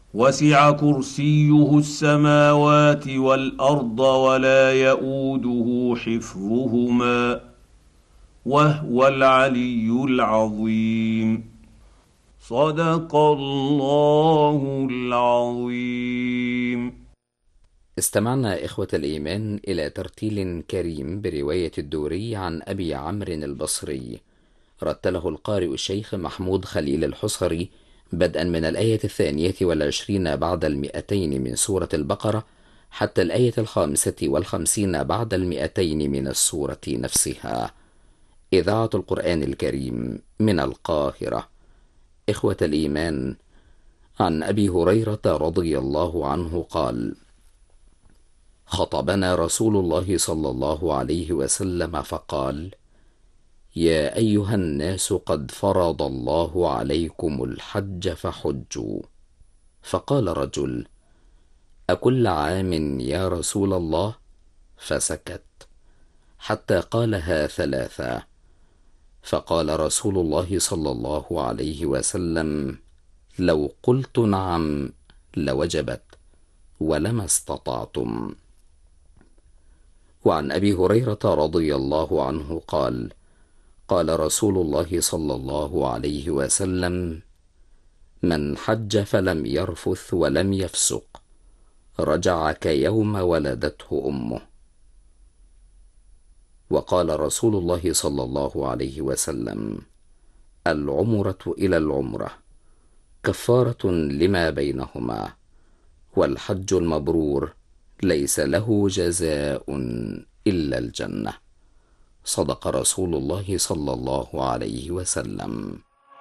وسع كرسيه السماوات والارض ولا يئوده حفظهما وهو العلي العظيم. صدق الله العظيم. استمعنا إخوة الإيمان إلى ترتيل كريم برواية الدوري عن أبي عمرو البصري، رتله القارئ الشيخ محمود خليل الحصري، بدءا من الآية 22 بعد 200 من سورة البقرة حتى الآية 55 بعد 200 من السورة نفسها. إذاعة القرآن الكريم من القاهرة. إخوة الإيمان، عن أبي هريرة رضي الله عنه قال: خطبنا رسول الله صلى الله عليه وسلم فقال: يا أيها الناس قد فرض الله عليكم الحج فحجوا. فقال رجل: أكل عام يا رسول الله؟ فسكت حتى قالها ثلاثا، فقال رسول الله صلى الله عليه وسلم: لو قلت نعم لوجبت ولما استطعتم. وعن أبي هريرة رضي الله عنه قال: قال رسول الله صلى الله عليه وسلم: من حج فلم يرفث ولم يفسق رجع كيوم ولدته أمه. وقال رسول الله صلى الله عليه وسلم: العمرة إلى العمرة كفارة لما بينهما، والحج المبرور ليس له جزاء إلا الجنة. صدق رسول الله صلى الله عليه وسلم.